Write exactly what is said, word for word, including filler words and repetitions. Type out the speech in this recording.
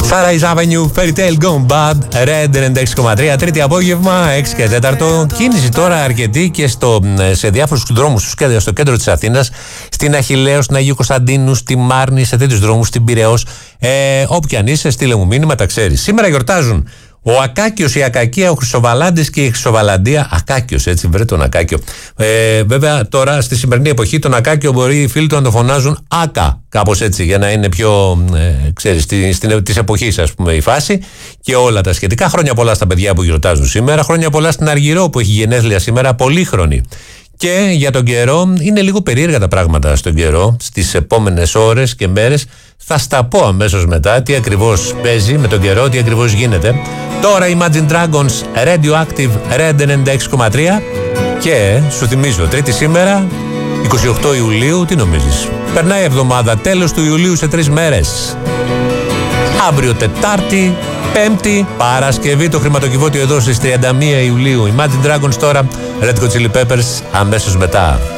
Sunrise Avenue, Fairy Tale Gone Bad, Red ενενήντα έξι κόμμα τρία, τρίτη απόγευμα, έξι και τέταρτο. Κίνηση τώρα αρκετή και στο, σε διάφορους δρόμους στο κέντρο της Αθήνας, στην Αχιλλέο, στην Αγίου Κωνσταντίνου, στη Μάρνη, σε τέτοιους δρόμους, στην Πειραιώς. Ε, όπου κι αν είσαι, στείλε μου μήνυμα, τα ξέρεις. Σήμερα γιορτάζουν ο Ακάκιος, η Ακακία, ο Χρυσοβαλάντης και η Χρυσοβαλαντία. Ακάκιος, έτσι, βρε τον Ακάκιο. Ε, βέβαια, τώρα στη σημερινή εποχή, τον Ακάκιο μπορεί οι φίλοι του να το φωνάζουν Άκα, κάπως έτσι, για να είναι πιο, ε, ξέρεις, της εποχής, ας πούμε, η φάση και όλα τα σχετικά. Χρόνια πολλά στα παιδιά που γιορτάζουν σήμερα. Χρόνια πολλά στην Αργυρό που έχει γενέθλια σήμερα, πολύχρονη. Και για τον καιρό, είναι λίγο περίεργα τα πράγματα στον καιρό. Στις επόμενες ώρες και μέρες θα στα πω αμέσως μετά τι ακριβώς παίζει με τον καιρό, τι ακριβώς γίνεται. Τώρα Imagine Dragons, Radioactive, Red ενενήντα έξι κόμμα τρία. Και σου θυμίζω, Τρίτη σήμερα, είκοσι οκτώ Ιουλίου, τι νομίζεις? Περνάει εβδομάδα, τέλος του Ιουλίου σε τρεις μέρες. Αύριο Τετάρτη, Πέμπτη, Παρασκευή το χρηματοκιβώτιο εδώ στις τριάντα μία Ιουλίου. Imagine Dragons τώρα, Red Hot Chili Peppers αμέσως μετά.